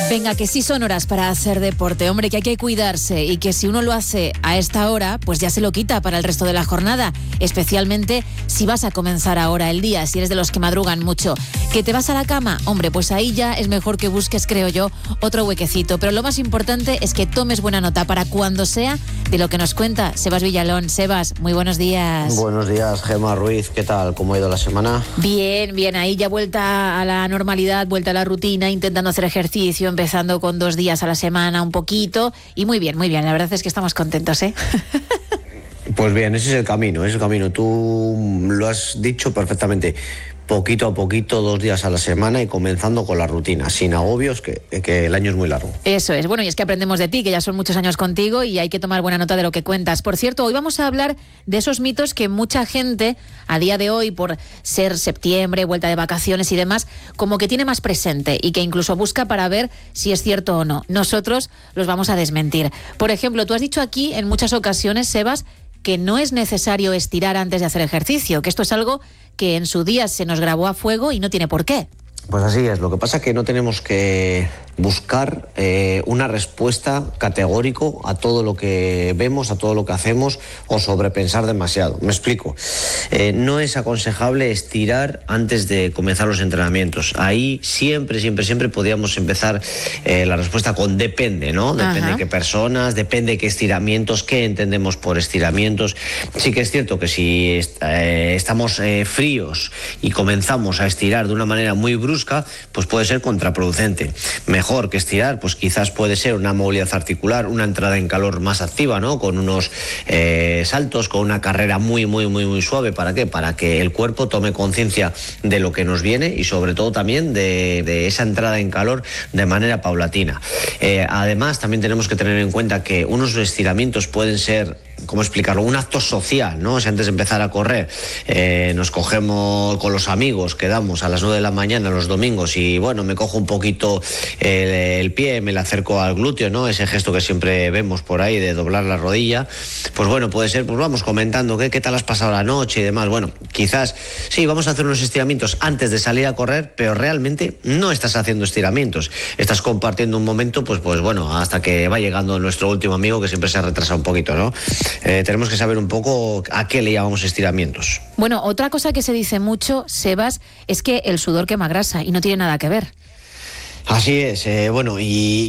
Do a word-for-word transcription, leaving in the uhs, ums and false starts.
Venga, que sí son horas para hacer deporte, hombre, que hay que cuidarse y que si uno lo hace a esta hora, pues ya se lo quita para el resto de la jornada, especialmente si vas a comenzar ahora el día, si eres de los que madrugan mucho. ¿Que te vas a la cama? Hombre, pues ahí ya es mejor que busques, creo yo, otro huequecito, pero lo más importante es que tomes buena nota para cuando sea de lo que nos cuenta Sebas Villalón. Sebas, muy buenos días. Buenos días, Gemma Ruiz, ¿qué tal? ¿Cómo ha ido la semana? Bien, bien, ahí ya vuelta a la normalidad, vuelta a la rutina, intentando hacer ejercicio, empezando con dos días a la semana, un poquito, y muy bien, muy bien, la verdad es que estamos contentos, ¿eh? Pues bien, ese es el camino, ese es el camino, tú lo has dicho perfectamente. Poquito a poquito, dos días a la semana y comenzando con la rutina, sin agobios, que, que el año es muy largo. Eso es, bueno, y es que aprendemos de ti, que ya son muchos años contigo y hay que tomar buena nota de lo que cuentas. Por cierto, hoy vamos a hablar de esos mitos que mucha gente, a día de hoy, por ser septiembre, vuelta de vacaciones y demás, como que tiene más presente y que incluso busca para ver si es cierto o no. Nosotros los vamos a desmentir. Por ejemplo, tú has dicho aquí en muchas ocasiones, Sebas, que no es necesario estirar antes de hacer ejercicio, que esto es algo que en su día se nos grabó a fuego y no tiene por qué. Pues así es, lo que pasa es que no tenemos que buscar eh, una respuesta categórico a todo lo que vemos, a todo lo que hacemos o sobrepensar demasiado. Me explico. Eh, no es aconsejable estirar antes de comenzar los entrenamientos. Ahí siempre, siempre, siempre podríamos empezar eh, la respuesta con depende, ¿no? Depende Ajá. de qué personas, depende de qué estiramientos, qué entendemos por estiramientos. Sí que es cierto que si est eh, estamos eh, fríos y comenzamos a estirar de una manera muy brusca, pues puede ser contraproducente. Mejor que estirar, pues quizás puede ser una movilidad articular, una entrada en calor más activa, ¿no? Con unos eh, saltos, con una carrera muy, muy, muy, muy suave. ¿Para qué? Para que el cuerpo tome conciencia de lo que nos viene y sobre todo también de, de esa entrada en calor de manera paulatina. Eh, además, también tenemos que tener en cuenta que unos estiramientos pueden ser, ¿cómo explicarlo? Un acto social, ¿no? O sea, antes de empezar a correr, eh, nos cogemos con los amigos, quedamos a las nueve de la mañana los domingos y, bueno, me cojo un poquito el, el pie, me le acerco al glúteo, ¿no? Ese gesto que siempre vemos por ahí de doblar la rodilla. Pues bueno, puede ser, pues vamos comentando, ¿qué, qué tal has pasado la noche y demás? Bueno, quizás, sí, vamos a hacer unos estiramientos antes de salir a correr, pero realmente no estás haciendo estiramientos. Estás compartiendo un momento, pues, pues bueno, hasta que va llegando nuestro último amigo que siempre se ha retrasado un poquito, ¿no? Eh, tenemos que saber un poco a qué le llamamos estiramientos. Bueno, otra cosa que se dice mucho, Sebas, es que el sudor quema grasa y no tiene nada que ver. Así es, eh, bueno, y